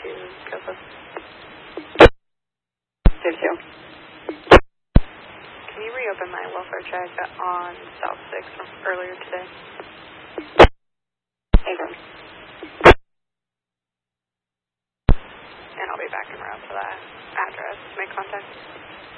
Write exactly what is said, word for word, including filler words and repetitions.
to Joseph. Did Can you reopen my welfare check on South six from earlier today? Abram. And I'll be back en route to that address to make contact.